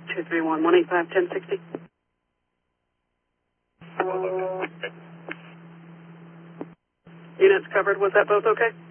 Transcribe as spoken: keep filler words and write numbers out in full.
two three one, one eight five, one oh six oh. Units covered, was that both okay?